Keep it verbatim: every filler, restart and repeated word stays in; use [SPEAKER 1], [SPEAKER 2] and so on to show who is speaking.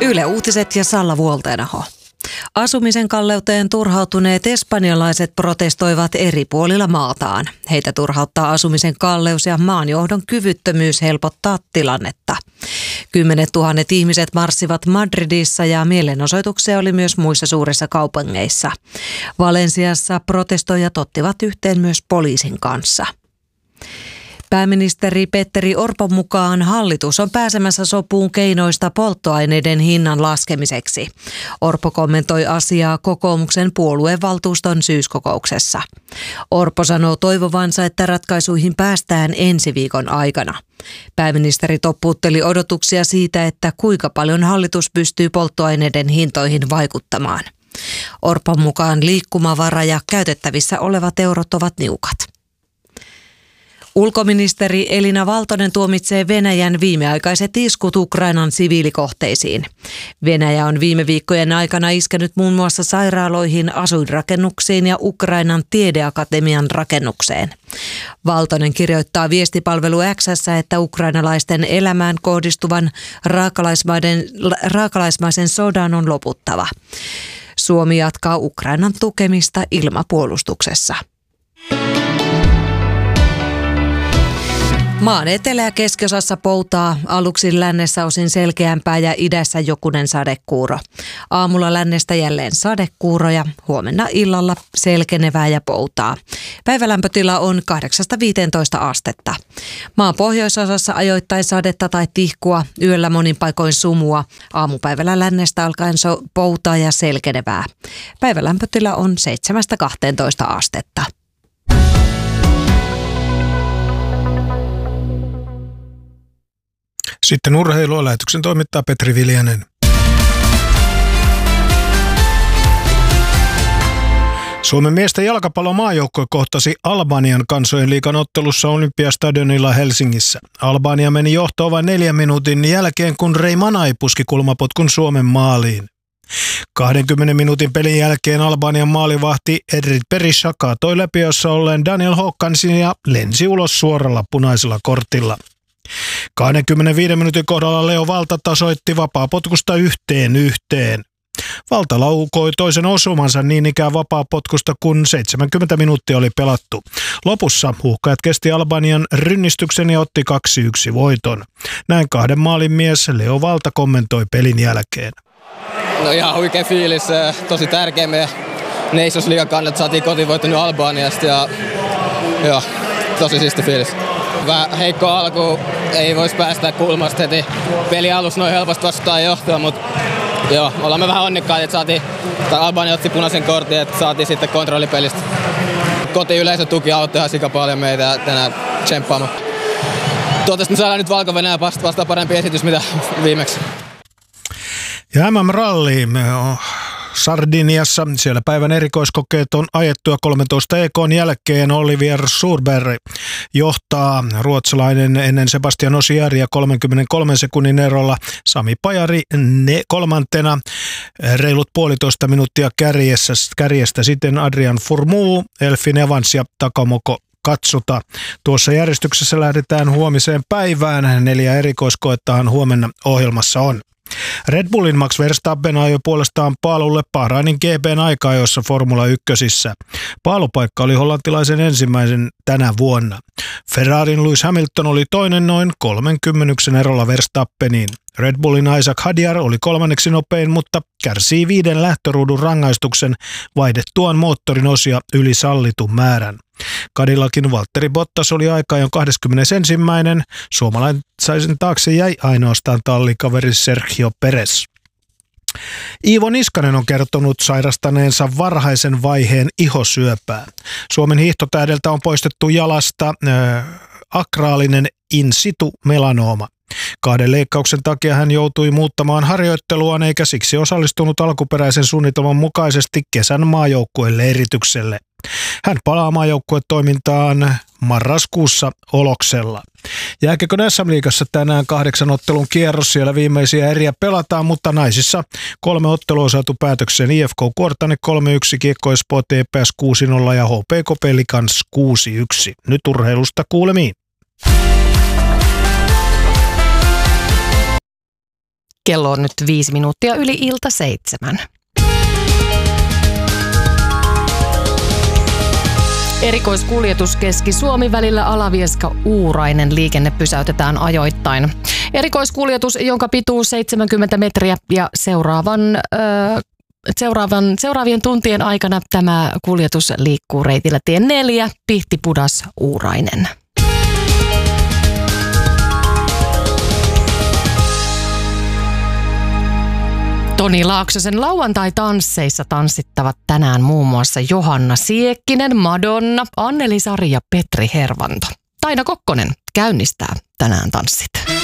[SPEAKER 1] Yle Uutiset ja Salla Vuoltenaho. Asumisen kalleuteen turhautuneet espanjalaiset protestoivat eri puolilla maataan. Heitä turhauttaa asumisen kalleus ja maanjohdon kyvyttömyys helpottaa tilannetta. Kymmenet tuhannet ihmiset marssivat Madridissa ja mielenosoituksia oli myös muissa suurissa kaupungeissa. Valensiassa protestoijat ottivat yhteen myös poliisin kanssa. Pääministeri Petteri Orpon mukaan hallitus on pääsemässä sopuun keinoista polttoaineiden hinnan laskemiseksi. Orpo kommentoi asiaa kokoomuksen puoluevaltuuston syyskokouksessa. Orpo sanoo toivovansa, että ratkaisuihin päästään ensi viikon aikana. Pääministeri toppuutteli odotuksia siitä, että kuinka paljon hallitus pystyy polttoaineiden hintoihin vaikuttamaan. Orpon mukaan liikkumavara ja käytettävissä olevat eurot ovat niukat. Ulkoministeri Elina Valtonen tuomitsee Venäjän viimeaikaiset iskut Ukrainan siviilikohteisiin. Venäjä on viime viikkojen aikana iskenyt muun muassa sairaaloihin, asuinrakennuksiin ja Ukrainan tiedeakatemian rakennukseen. Valtonen kirjoittaa viestipalvelu X:ssä, että ukrainalaisten elämään kohdistuvan raakalaismaisen sodan on loputtava. Suomi jatkaa Ukrainan tukemista ilmapuolustuksessa. Maan etelä- ja keskiosassa poutaa, aluksi lännessä osin selkeämpää ja idässä jokunen sadekuuro. Aamulla lännestä jälleen sadekuuro ja huomenna illalla selkenevää ja poutaa. Päivälämpötila on kahdeksasta viiteentoista astetta. Maan pohjoisosassa ajoittain sadetta tai tihkua, yöllä monin paikoin sumua. Aamupäivällä lännestä alkaen so- poutaa ja selkenevää. Päivälämpötila on seitsemästä kahteentoista astetta.
[SPEAKER 2] Sitten urheilua. Lähetyksen toimittaa Petri Viljanen. Suomen miesten jalkapallomaajoukkue kohtasi Albanian kansojen liigan ottelussa Olympiastadionilla Helsingissä. Albania meni johtoon vain neljän minuutin jälkeen, kun Rei Manai puski kulmapotkun Suomen maaliin. kahdenkymmenen minuutin pelin jälkeen Albanian maalivahti Edrit Berisha kaatoi läpiössä olleen Daniel Håkansin ja lensi ulos suoralla punaisella kortilla. kaksikymmentäviisi minuutin kohdalla Leo Valta tasoitti vapaapotkusta yhteen yhteen. Valta laukoi toisen osumansa niin ikään vapaapotkusta, kun seitsemänkymmentä minuuttia oli pelattu. Lopussa huuhkajat kesti Albanian rynnistyksen ja otti kaksi yksi voiton. Näin kahden maalin mies Leo Valta kommentoi pelin jälkeen.
[SPEAKER 3] No ihan huikea fiilis, tosi tärkeä. Me Nations Liigan kannalta saatiin kotivoitto nyt Albaniasta ja joo, tosi siisti fiilis. Vähän heikko alku, ei voisi päästä kulmasta heti peli alussa noin helposti vastaan johtoa, mutta joo, ollaan me vähän onnekkaita, että saatiin, tai Albania otti punaisen kortin, että saatiin sitten kontrollipelistä. Kotiyleisön tuki auttoi ihan sika paljon meitä tänään tsemppaamaan. Toivottavasti me saadaan nyt Valko-Venäjä vastaan parempi esitys mitä viimeksi.
[SPEAKER 2] Ja M M-ralli Sardiniassa. Siellä päivän erikoiskokeet on ajettu ja kolmetoista E K:n jälkeen Olivier Surberg johtaa, ruotsalainen ennen Sebastian Osiaria kolmekymmentäkolme sekunnin erolla. Sami Pajari ne kolmantena, reilut puolitoista minuuttia kärjessä, kärjestä sitten Adrian Fourmou, Elfyn Evans ja Takamoko Katsuta. Tuossa järjestyksessä lähdetään huomiseen päivään. Neljä erikoiskoettahan huomenna ohjelmassa on. Red Bullin Max Verstappen ajoi puolestaan paalulle Bahrainin G P:n aika-ajoissa Formula ykkösissä. Paalupaikka oli hollantilaisen ensimmäisen tänä vuonna. Ferrarin Lewis Hamilton oli toinen noin kolmekymmentä erolla Verstappeniin. Red Bullin Isaac Hadjar oli kolmanneksi nopein, mutta kärsii viiden lähtöruudun rangaistuksen vaihdettuaan moottorin osia yli sallitun määrän. Cadillacin Valtteri Bottas oli aika-ajon kaksikymmentäyksi. Suomalaisen taakse jäi ainoastaan tallikaveri Sergio Perez. Iivo Niskanen on kertonut sairastaneensa varhaisen vaiheen ihosyöpää. Suomen hiihtotähdeltä on poistettu jalasta äh, akraalinen in situ melanooma. Kahden leikkauksen takia hän joutui muuttamaan harjoitteluaan eikä siksi osallistunut alkuperäisen suunnitelman mukaisesti kesän maajoukkueen leiritykselle. Hän palaa maajoukkuetoimintaan marraskuussa Oloksella. Jääkiekon S M-liigassa tänään kahdeksan ottelun kierros, siellä viimeisiä eriä pelataan, mutta naisissa kolme ottelua on saatu päätökseen. I F K Kuortane kolme yksi, Kiekko Espoo T P S kuusi nolla ja H P K Pelicans kuusi yksi. Nyt urheilusta kuulemiin.
[SPEAKER 4] Kello on nyt viisi minuuttia yli ilta seitsemän. Erikoiskuljetus Keski-Suomi välillä Alavieska-Uurainen liikenne pysäytetään ajoittain. Erikoiskuljetus, jonka pituus seitsemänkymmentä metriä ja seuraavan, öö, seuraavan, seuraavien tuntien aikana tämä kuljetus liikkuu reitillä tie neljä, Pihtipudas-Uurainen. Toni Laaksosen lauantai-tansseissa tanssittavat tänään muun muassa Johanna Siekkinen, Madonna, Anneli Sari ja Petri Hervanto. Taina Kokkonen käynnistää tänään tanssit.